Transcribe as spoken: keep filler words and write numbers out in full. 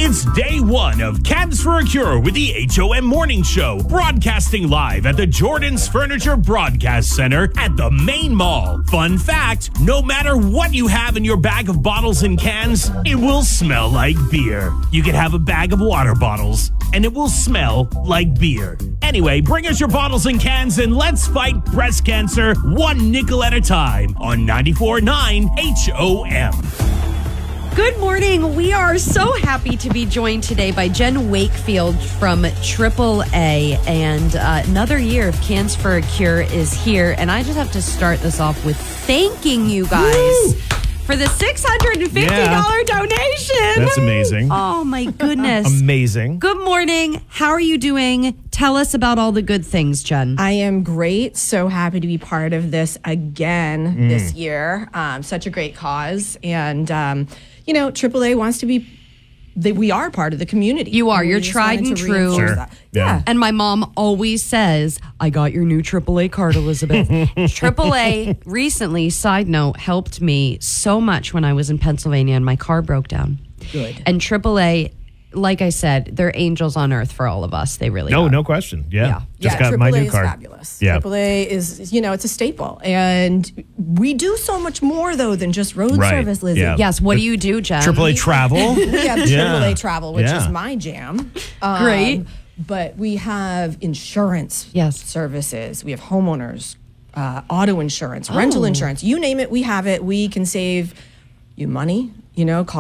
It's day one of Cans for a Cure with the H O M Morning Show, broadcasting live at the Jordan's Furniture Broadcast Center at the main mall. Fun fact, no matter what you have in your bag of bottles and cans, it will smell like beer. You could have a bag of water bottles, and it will smell like beer. Anyway, bring us your bottles and cans, and let's fight breast cancer one nickel at a time on ninety-four point nine H O M. Good morning. We are so happy to be joined today by Jen Wakefield from triple A. And uh, another year of Cans for a Cure is here. And I just have to start this off with thanking you guys Woo! for the six hundred fifty dollars yeah. donation. That's amazing. Oh, my goodness. Amazing. Good morning. How are you doing? Tell us about all the good things, Jen. I am great. So happy to be part of this again mm. this year. Um, such a great cause. And, um, you know, triple A wants to be, they, we are part of the community. You are. You're tried and true. Sure. Yeah. yeah. And my mom always says, I got your new triple A card, Elizabeth. triple A recently, side note, helped me so much when I was in Pennsylvania and my car broke down. Good. And triple A, like I said, they're angels on earth for all of us. They really no, are. No question. Yeah. Yeah. Just yeah, got my new is card. Fabulous. Yeah. triple A is, you know, it's a staple. And we do so much more, though, than just road Right. service, Lizzie. Yeah. Yes. What do you do, Jen? triple A travel. We have triple A Yeah. travel, which Yeah. is my jam. Um, Great. But we have insurance Yes. services. We have homeowners, uh, auto insurance, rental Oh. insurance. You name it, we have it. We can save you money, you know, call